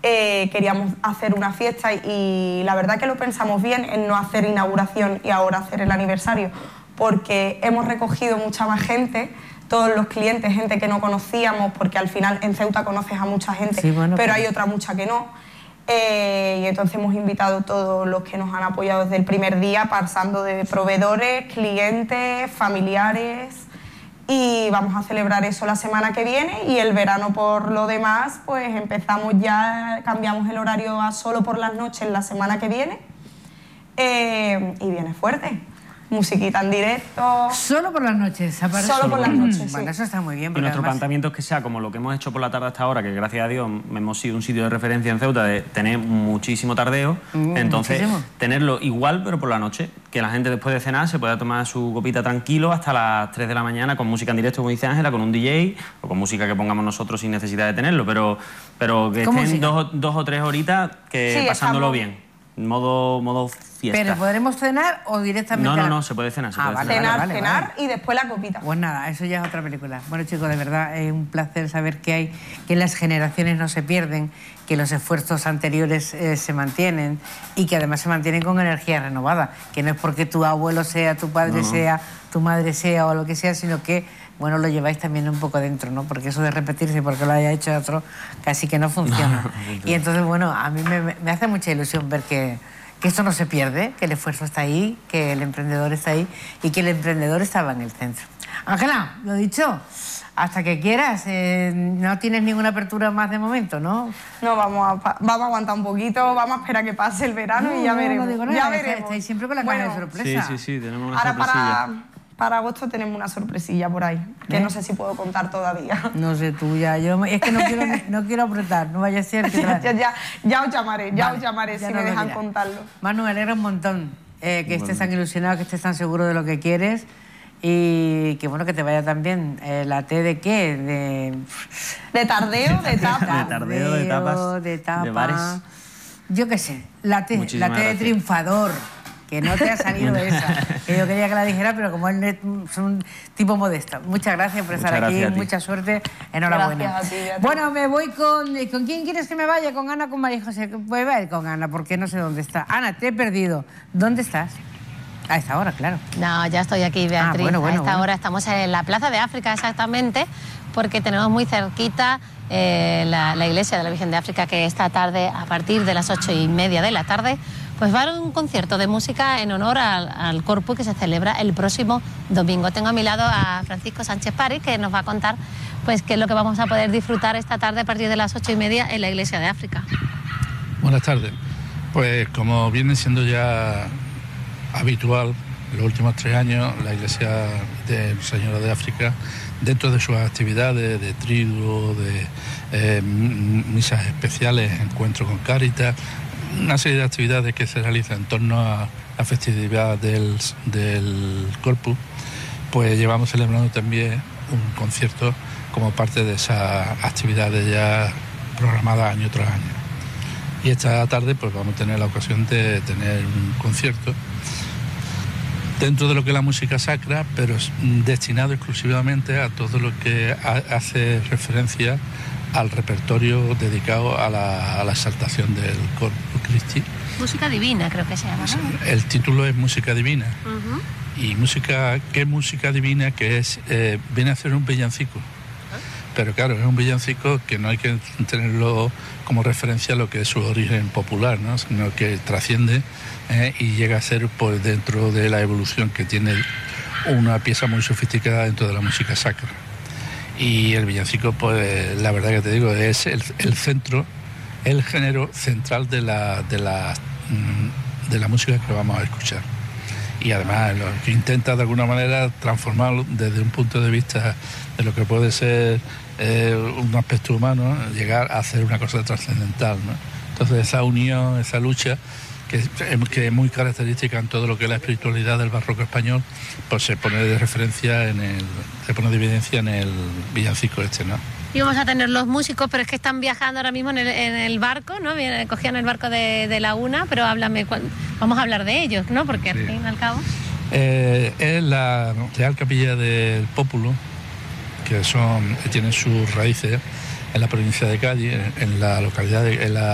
queríamos hacer una fiesta y la verdad que lo pensamos bien en no hacer inauguración y ahora hacer el aniversario, porque hemos recogido mucha más gente, todos los clientes, gente que no conocíamos, porque al final en Ceuta conoces a mucha gente, sí, bueno, pero hay otra mucha que no. Y entonces hemos invitado a todos los que nos han apoyado desde el primer día, pasando de proveedores, clientes, familiares, y vamos a celebrar eso la semana que viene. Y el verano, por lo demás, pues empezamos ya, cambiamos el horario a solo por las noches la semana que viene, y viene fuerte. Musiquita en directo. ¿Solo por las noches? Solo por las noches, sí. Bueno, eso está muy bien. Y nuestro planteamiento es que sea como lo que hemos hecho por la tarde hasta ahora, que gracias a Dios hemos sido un sitio de referencia en Ceuta de tener muchísimo tardeo, entonces muchísimo. Tenerlo igual pero por la noche, que la gente después de cenar se pueda tomar su copita tranquilo hasta las 3 de la mañana con música en directo, como dice Ángela, con un DJ o con música que pongamos nosotros sin necesidad de tenerlo, pero que estén dos o tres horitas que sí, pasándolo bien. Modo fiesta. ¿Pero podremos cenar o directamente? No, se puede cenar. Cenar y después la copita. Pues nada, eso ya es otra película. Bueno, chicos, de verdad es un placer saber que las generaciones no se pierden, que los esfuerzos anteriores se mantienen y que además se mantienen con energía renovada, que no es porque tu abuelo sea, tu padre sea, tu madre sea o lo que sea, sino que, bueno, lo lleváis también un poco dentro, ¿no? Porque eso de repetirse porque lo haya hecho otro casi que no funciona. Y entonces, bueno, a mí me hace mucha ilusión ver que esto no se pierde, que el esfuerzo está ahí, que el emprendedor está ahí y que el emprendedor estaba en el centro. Ángela, lo dicho, hasta que quieras, no tienes ninguna apertura más de momento, ¿no? No, vamos a aguantar un poquito, vamos a esperar que pase el verano y ya veremos. No digo nada, ya veremos. Estáis siempre con la caja de sorpresa. Sí, tenemos una sorpresilla. Para agosto tenemos una sorpresilla por ahí, que no sé si puedo contar todavía. No sé tú, ya. Es que no quiero apretar, no vaya a ser que... ya os llamaré, os llamaré si me dejan contarlo. Manu, me alegra un montón que estés tan ilusionado, que estés tan seguro de lo que quieres y que bueno, que te vaya tan bien. ¿La T de qué? De tardeo, de tapas. de tapas, de bares. Yo qué sé, la T de triunfador. Que no te ha salido esa. Que yo quería que la dijera, pero como él es un tipo modesto. Muchas gracias por estar aquí, mucha suerte, enhorabuena. Gracias a ti. Bueno, me voy con... ¿Con quién quieres que me vaya? ¿Con Ana o con María José? Pues voy a ir con Ana, porque no sé dónde está. Ana, te he perdido. ¿Dónde estás? A esta hora, claro. No, ya estoy aquí, Beatriz. A esta hora estamos en la Plaza de África, exactamente, porque tenemos muy cerquita la iglesia de la Virgen de África, que esta tarde, a partir de las 8:30 de la tarde, pues va a haber un concierto de música en honor al Corpus que se celebra el próximo domingo. Tengo a mi lado a Francisco Sánchez Pari, que nos va a contar pues qué es lo que vamos a poder disfrutar esta tarde a partir de las 8:30 en la iglesia de África. Buenas tardes. Pues como viene siendo ya habitual en los últimos 3 años, la iglesia de Señora de África, dentro de sus actividades de triduo, de misas especiales, encuentros con Cáritas, una serie de actividades que se realizan en torno a la festividad del Corpus, pues llevamos celebrando también un concierto como parte de esas actividades ya programadas año tras año. Y esta tarde pues vamos a tener la ocasión de tener un concierto dentro de lo que es la música sacra, pero destinado exclusivamente a todo lo que hace referencia al repertorio dedicado a la exaltación del Corpus Christi. Música divina, creo que se llama, ¿no? El título es Música Divina. Y ¿qué música divina? Que es, viene a ser un villancico. Pero claro, es un villancico que no hay que tenerlo como referencia a lo que es su origen popular, ¿no? Sino que trasciende y llega a ser pues, dentro de la evolución que tiene una pieza muy sofisticada dentro de la música sacra. Y el villancico, pues la verdad que te digo, es el centro, el género central de la música que vamos a escuchar. Y además lo que intenta de alguna manera transformarlo desde un punto de vista de lo que puede ser un aspecto humano, llegar a hacer una cosa trascendental, ¿no? Entonces esa unión, esa lucha que es muy característica en todo lo que es la espiritualidad del barroco español, pues se pone de referencia se pone de evidencia en el villancico este, ¿no? Y vamos a tener los músicos, pero es que están viajando ahora mismo en el barco, ¿no? Cogían el barco de Laguna, pero vamos a hablar de ellos, ¿no? Porque al fin y al cabo... es la Real Capilla del Pópulo, que tienen sus raíces en la provincia de Cádiz, en la localidad